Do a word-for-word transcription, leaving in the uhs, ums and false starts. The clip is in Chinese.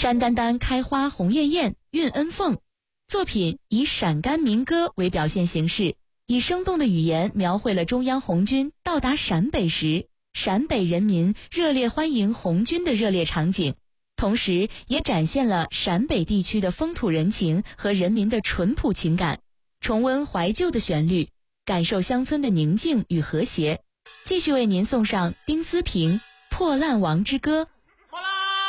山丹丹开花红艳艳，运恩凤。作品以陕甘民歌为表现形式，以生动的语言描绘了中央红军到达陕北时，陕北人民热烈欢迎红军的热烈场景，同时也展现了陕北地区的风土人情和人民的淳朴情感，重温怀旧的旋律，感受乡村的宁静与和谐。继续为您送上丁思平《破烂王之歌》。